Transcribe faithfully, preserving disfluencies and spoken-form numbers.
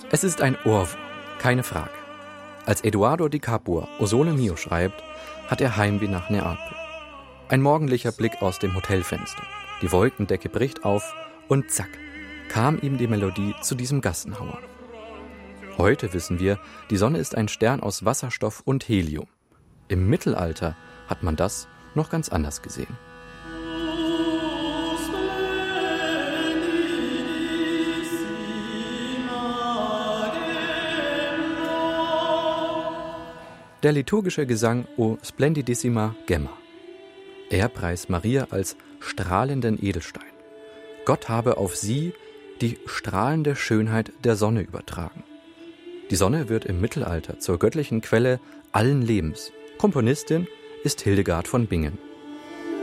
Es ist ein Ohrwurm, keine Frage. Als Eduardo di Capua O Sole Mio schreibt, hat er Heimweh nach Neapel. Ein morgendlicher Blick aus dem Hotelfenster. Die Wolkendecke bricht auf und zack, kam ihm die Melodie zu diesem Gassenhauer. Heute wissen wir, die Sonne ist ein Stern aus Wasserstoff und Helium. Im Mittelalter hat man das noch ganz anders gesehen. Der liturgische Gesang O Splendidissima Gemma. Er preist Maria als strahlenden Edelstein. Gott habe auf sie die strahlende Schönheit der Sonne übertragen. Die Sonne wird im Mittelalter zur göttlichen Quelle allen Lebens. Komponistin ist Hildegard von Bingen.